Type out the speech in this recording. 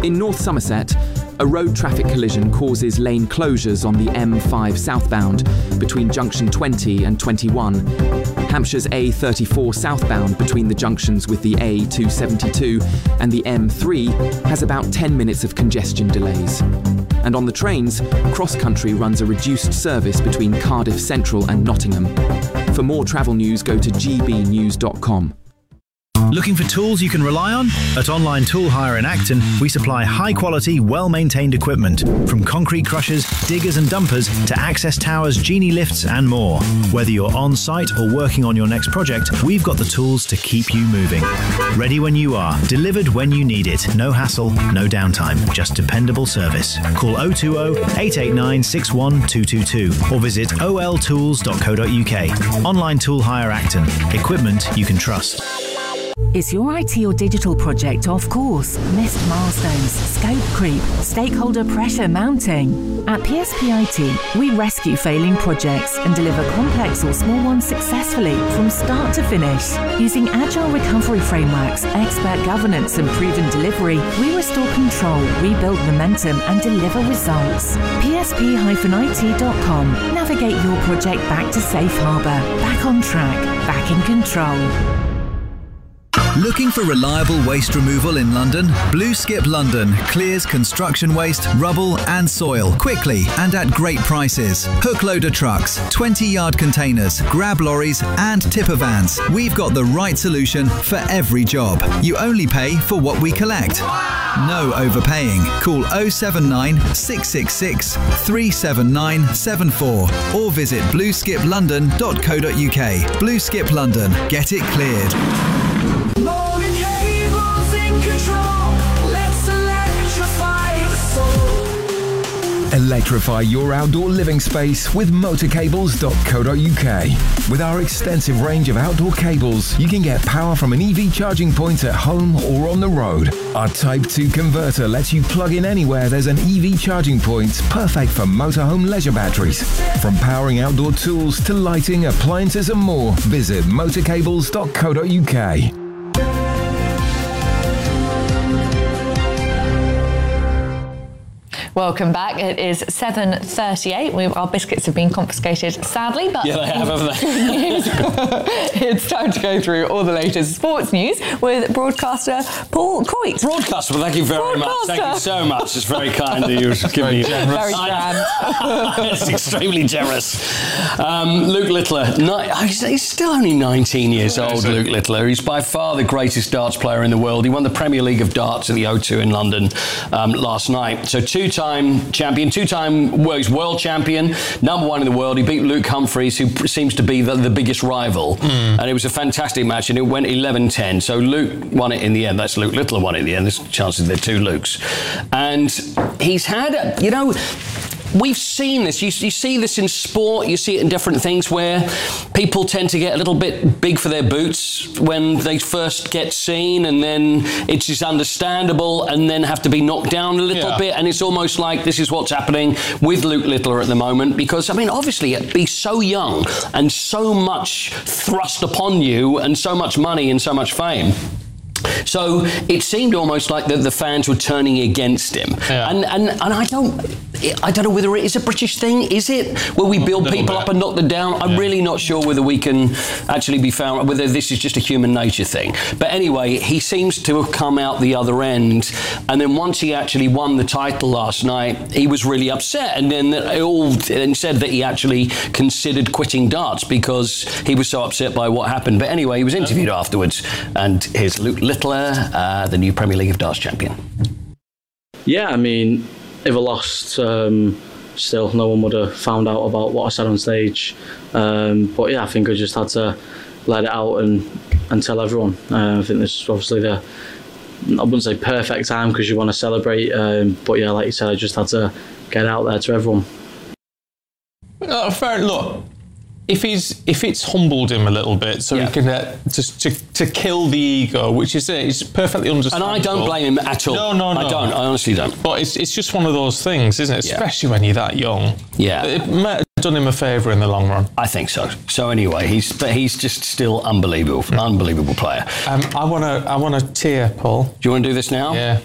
In North Somerset, a road traffic collision causes lane closures on the M5 southbound between junction 20 and 21. Hampshire's A34 southbound between the junctions with the A272 and the M3 has about 10 minutes of congestion delays. And on the trains, Cross Country runs a reduced service between Cardiff Central and Nottingham. For more travel news, go to gbnews.com. Looking for tools you can rely on? At Online Tool Hire in Acton, we supply high-quality, well-maintained equipment, from concrete crushers, diggers and dumpers to access towers, genie lifts and more. Whether you're on-site or working on your next project, we've got the tools to keep you moving. Ready when you are, delivered when you need it. No hassle, no downtime, just dependable service. Call 020 889 61222 or visit oltools.co.uk. Online Tool Hire Acton. Equipment you can trust. Is your IT or digital project off course? Missed milestones, scope creep, stakeholder pressure mounting? At PSP IT, we rescue failing projects and deliver complex or small ones successfully from start to finish. Using agile recovery frameworks, expert governance and proven delivery, we restore control, rebuild momentum and deliver results. PSP-IT.com. Navigate your project back to safe harbour, back on track, back in control. Looking for reliable waste removal in London? Blue Skip London clears construction waste, rubble and soil quickly and at great prices. Hook loader trucks, 20-yard containers, grab lorries and tipper vans. We've got the right solution for every job. You only pay for what we collect. No overpaying. Call 079 666 37974 or visit blueskiplondon.co.uk. Blue Skip London. Get it cleared. Electrify your outdoor living space with motorcables.co.uk. With our extensive range of outdoor cables, you can get power from an EV charging point at home or on the road. Our Type 2 converter lets you plug in anywhere there's an EV charging point, perfect for motorhome leisure batteries. From powering outdoor tools to lighting, appliances and more, visit motorcables.co.uk. Welcome back. It is 7:38. Our biscuits have been confiscated, sadly, but yeah, they have, haven't they? It's time to go through all the latest sports news with broadcaster Paul Coit. Broadcaster, well, thank you very much. Thank you so much. It's very kind of you to give me very grand. It's extremely generous. Luke Littler, he's still only 19 years old. Luke Littler. He's by far the greatest darts player in the world. He won the Premier League of Darts at the O2 in London last night. So two-time champion, he's world champion, number one in the world. He beat Luke Humphries, who seems to be the biggest rival. And it was a fantastic match, and it went 11-10. So Luke won it in the end. That's Luke Littler won it in the end. There's chances there are two Lukes. And he's had, we've seen this. You see this in sport. You see it in different things where people tend to get a little bit big for their boots when they first get seen, and then it's just understandable, and then have to be knocked down a little bit. And it's almost like this is what's happening with Luke Littler at the moment, because, obviously, it'd be so young and so much thrust upon you and so much money and so much fame. So it seemed almost like the fans were turning against him. Yeah. And I don't know whether it is a British thing. Is it? Where we build people up and knock them down? I'm really not sure whether we can actually be found, whether this is just a human nature thing. But anyway, he seems to have come out the other end. And then once he actually won the title last night, he was really upset. And then said that he actually considered quitting darts because he was so upset by what happened. But anyway, he was interviewed afterwards. And here's Luke Littler, the new Premier League of Darts champion. Yeah, if I lost, still no one would have found out about what I said on stage. But yeah, I think I just had to let it out and tell everyone. I think this is obviously I wouldn't say perfect time because you want to celebrate, but yeah, like you said, I just had to get out there to everyone. Fair. Look, if it's humbled him a little bit, so he can just to kill the ego, which is perfectly understandable. And I don't blame him at all. No. I don't. I honestly don't. But it's just one of those things, isn't it? Especially when you're that young. Yeah. It might have done him a favour in the long run. I think so. So anyway, he's just still unbelievable player. I want to tear, Paul. Do you want to do this now? Yeah.